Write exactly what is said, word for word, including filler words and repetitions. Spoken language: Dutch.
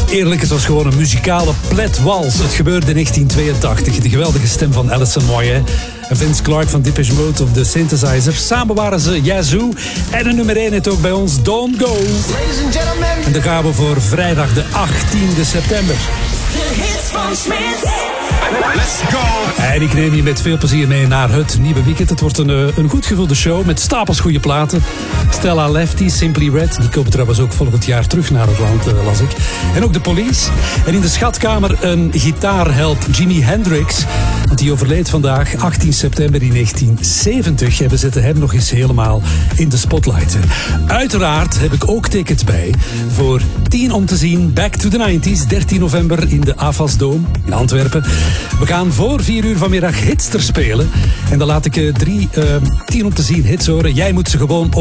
Eerlijk, het was gewoon een muzikale pletwals. Het gebeurde in negentien tweeëntachtig. De geweldige stem van Alison Moyet en Vince Clarke van Depeche Mode op de synthesizer. Samen waren ze Yazoo. En de nummer één het ook bij ons, Don't Go. En dan gaan we voor vrijdag de achttiende september. De hits van Smit. Let's go! En ik neem je met veel plezier mee naar het nieuwe weekend. Het wordt een, een goed gevulde show met stapels goede platen. Stella Lefty, Simply Red. Die komen trouwens ook volgend jaar terug naar het land, uh, las ik. En ook de Police. En in de schatkamer een gitaarheld, Jimi Hendrix. Want die overleed vandaag, achttien september in negentien zeventig. En we zetten hem nog eens helemaal in de spotlight. Uiteraard heb ik ook tickets bij voor tien om te zien. Back to the nineties, dertien november in de A F A S Dome in Antwerpen. We gaan voor vier uur vanmiddag Hitster spelen. En dan laat ik uh, drie uh, tien om te zien hits horen. Jij moet ze gewoon op